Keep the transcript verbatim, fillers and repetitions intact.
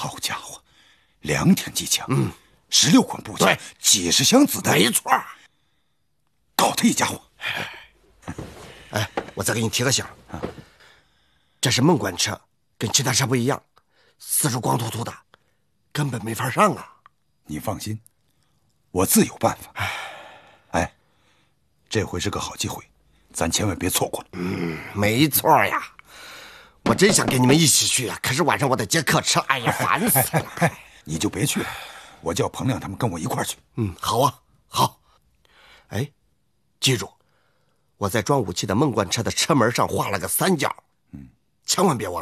好家伙，两挺机枪， 嗯， 十六捆步枪， 对， 几十箱子弹， 没错。 搞他一家伙。 哎，我再给你提个醒，这是孟管车，跟其他车不一样，四处光秃秃的，根本没法上啊。 你放心，我自有办法。哎，这回是个好机会，咱千万别错过了。 嗯，没错呀。我真想跟你们一起去啊，可是晚上我得接客车，哎呀，烦死了。 哎哎、你就别去了，我叫彭亮他们跟我一块去。 嗯，好啊，好。哎，记住，我在装武器的孟管车的车门上画了个三角，嗯，千万别忘了。